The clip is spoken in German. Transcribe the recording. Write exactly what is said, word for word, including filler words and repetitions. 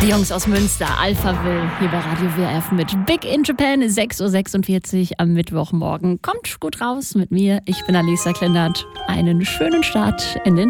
Die Jungs aus Münster, Alphaville, hier bei Radio W R F mit Big in Japan, sechs Uhr sechsundvierzig am Mittwochmorgen. Kommt gut raus mit mir, ich bin Alisa Klendert. Einen schönen Start in den Tag.